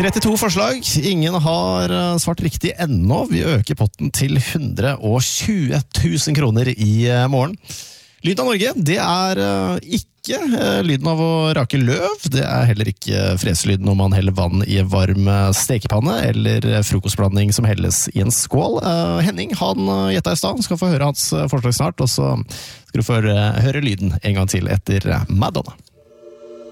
32 forslag. Ingen har svart riktig ennå. Vi øker potten til 120 000 kroner i morgen. Lyden av Norge, det er ikke lyden av å rake løv. Det er heller ikke freselyden når man heller vann i en varm stekepanne, eller frokostblanding som helles i en skål. Henning, han gjettet i stad, skal få høre hans forslag snart, og så skal du få høre lyden en gang til etter Madonna.